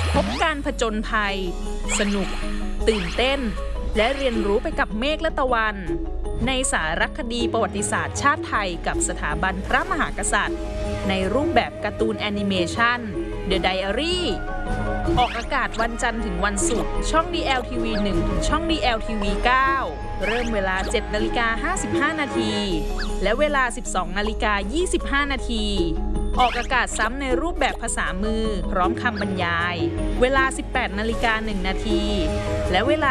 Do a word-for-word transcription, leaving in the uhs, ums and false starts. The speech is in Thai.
พบการผจญภัยสนุกตื่นเต้นและเรียนรู้ไปกับเมฆและตะวันในสารคดีประวัติศาสตร์ชาติไทยกับสถาบันพระมหากษัตริย์ในรูปแบบการ์ตูนแอนิเมชัน The Diary ออกอากาศวันจันทร์ถึงวันศุกร์ช่อง ดี แอล ที วี หนึ่ง ถึงช่อง ดี แอล ที วี เก้า เริ่มเวลา เจ็ดนาฬิกาห้าสิบห้านาทีและเวลา สิบสองนาฬิกายี่สิบห้านาทีออกอากาศซ้ำในรูปแบบภาษามือพร้อมคำบรรยายเวลา สิบแปดนาฬิกาหนึ่งนาทีและเวลา